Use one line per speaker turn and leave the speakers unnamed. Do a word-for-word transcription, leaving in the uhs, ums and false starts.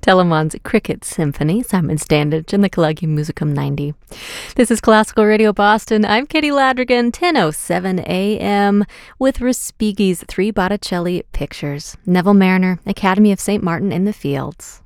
Telemann's Cricket Symphony, Simon Standage, and the Collegium Musicum ninety. This is Classical Radio Boston. I'm Katie Ladrigan, ten oh seven a.m. with Respighi's Three Botticelli Pictures. Neville Mariner, Academy of Saint Martin in the Fields.